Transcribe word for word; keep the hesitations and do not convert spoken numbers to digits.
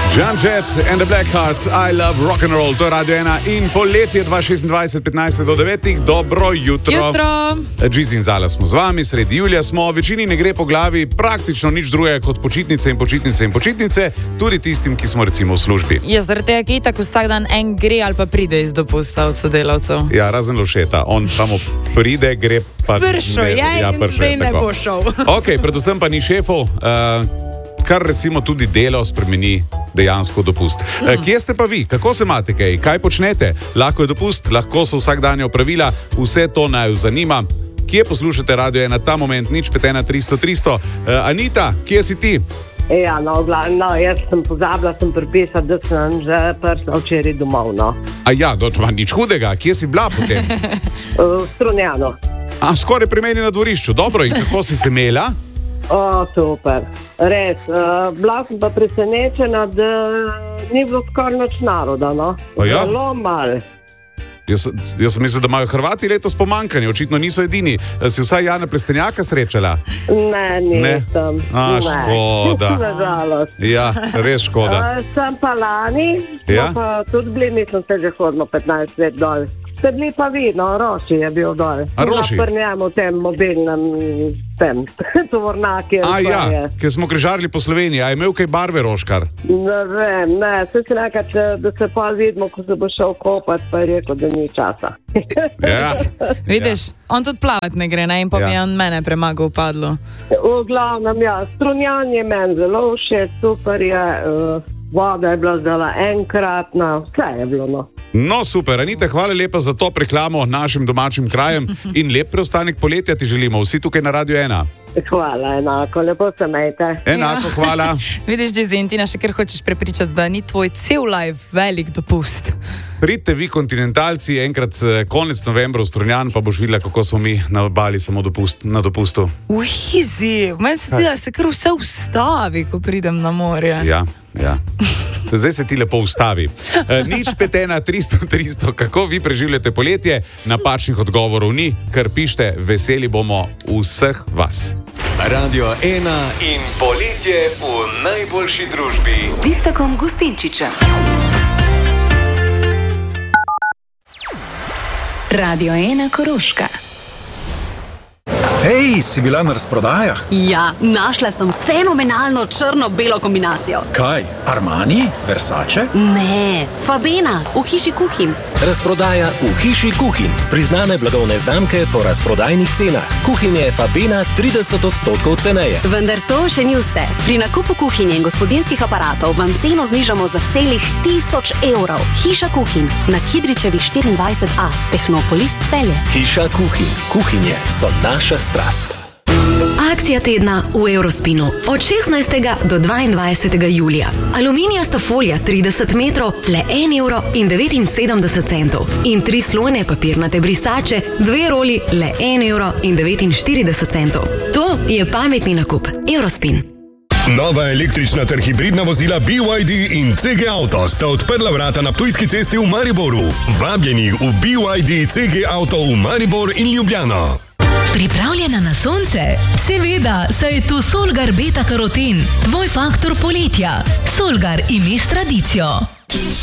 John Jett and the Blackhearts, I love rock and roll, to je Radio ena in poletje dva tisoč šestindvajset, petnajst do devetih, dobro jutro. Jutro. Džiz in Zala smo z vami, sredi julija smo, večini ne gre po glavi praktično nič drugega kot počitnice in počitnice in počitnice, tudi tistim, ki smo recimo v službi. Jaz zaradi tega, ki itak vsak dan en gre ali pa pride iz dopusta od sodelavcev. Ja, razen Lovšeta, on samo pride, gre pa... Pršo je ja, in zdaj ne bo šel. Ok, predvsem pa ni šefov, uh, kar recimo tudi delo spremeni dejansko dopust. Hmm. Kje ste pa vi? Kako se imate kaj? Kaj počnete? Lahko je dopust, lahko so vsakdanja opravila, vse to naj vas zanima. Kje poslušate Radio ena ta moment? Nič pet ena tristo tristo. Uh, Anita, kje si ti? Ja, no, no, jaz sem pozabila, sem pripisala, da sem že prišla včeraj domov, no. A ja, do tega nič hudega. Kje si bila potem? V Strunjanu. A, skoraj pri meni na dvorišču. Dobro, in kako si se imela? O, super. Res. Uh, bila sem pa presenečena, da ni bilo skoraj nič naroda, no. Ja? Zelo malo. Jaz, jaz sem mislil, da imajo Hrvati letos pomanjkanje, očitno niso edini. Si vsaj Jana Plestenjaka srečala? Ne, nisem. Ne? A, škoda. Nažalost. Ja, res škoda. Uh, sem pa lani, Ja? pa tudi bili, mislim, se že hodimo petnajst let dol. Ste bili pa vi, no, Roši je bil dol. A Roši? Na njemu tem mobilnem, tem, tovornaki. A ja, ker smo križarili po Sloveniji, a je imel kaj barve Roškar? Ne vem, ne, se si nekaj, da se pa vidimo, ko se bo šel kopat, pa je rekel, da ni časa. Ja. Vidiš, ja. On tudi plavati ne gre, ne? In pa Ja. mi je on mene premagal v padlu. V glavnem, ja, Strunjan je meni zelo všeč, super je, uh, voda je bila zdala enkratna, vse je bilo, no. No, super. Anita, hvala lepa za to reklamo našim domačim krajem in lep preostanek poletja ti želimo. Vsi tukaj na Radio ena. Hvala, enako, lepo se imejte. Enako, hvala. Vidiš, Džizintina, še kar hočeš prepričati, da ni tvoj cel life velik dopust. Pridite vi, kontinentalci, enkrat eh, konec novembra v Strunjan, pa boš videla, kako smo mi na obali samo dopust, na dopustu. Uizi, meni se zdi, da se kar vse ustavi, ko pridem na morje. Ja, ja. Zdaj se ti lepo ustavi. E, nič pet ena tristo tristo, kako vi preživljate poletje? Napačnih odgovorov ni, kar pište, veseli bomo vseh vas. Radio ena in poletje v najboljši družbi. Z Istakom Gustinčičem. Radio ena Koroška. Hej, si bila na razprodajah? Ja, našla sem fenomenalno črno-belo kombinacijo. Kaj? Armani? Versace? Ne, Fabena, v hiši Kuhin. Razprodaja v hiši Kuhin. Priznane blagovne znamke po razprodajnih cenah. Kuhinje Fabena trideset odstotkov ceneje. Vendar to še ni vse. Pri nakupu kuhinje in gospodinjskih aparatov vam ceno znižamo za celih tisoč evrov. Hiša Kuhin na Kidričevi štiriindvajset a, Tehnopolis Celje. Hiša Kuhin. Kuhinje so naša strast. Akcija tedna v Eurospinu od šestnajstega do dvaindvajsetega julija. Aluminijasta folija trideset metrov, le en evro in devetinsedemdeset centov. In tri slojne papirnate brisače, dve roli, le en evro in devetinštirideset centov. To je pametni nakup. Eurospin. Nova električna ter hibridna vozila B Y D in C G Auto sta odprla vrata na Ptujski cesti v Mariboru. Vabljeni v B Y D C G Auto v Maribor in Ljubljano. Pripravljena na sonce? Seveda, saj je tu Solgar Beta Karoten, tvoj faktor poletja. Solgar ime s tradicijo.